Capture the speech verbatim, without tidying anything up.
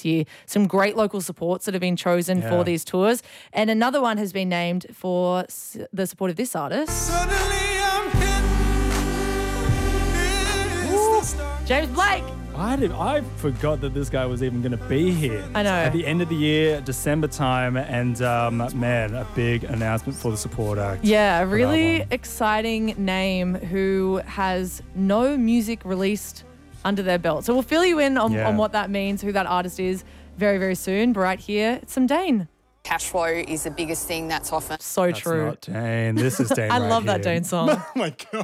year. Some great local supports that have been chosen Yeah. for these tours. And another one has been named for s- the support of this artist. Suddenly I'm hit. James Blake. I did. I forgot that this guy was even going to be here. I know. At the end of the year, December time, and um, man, a big announcement for the support act. Yeah, a for that really one. exciting name who has no music released under their belt. So we'll fill you in on, Yeah. on what that means, who that artist is very, very soon. But right here, it's some Dane. Cash flow is the biggest thing that's often. So That's true. not Dane. This is Dane. I right love that here. Dane song. Oh my god.